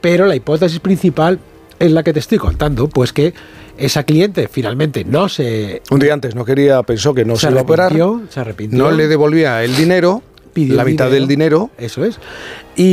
Pero la hipótesis principal es la que te estoy contando, pues que esa cliente finalmente no se... Un día antes pensó que no se iba a operar, se arrepintió, no le devolvía el dinero, pidió la mitad del dinero. Eso es.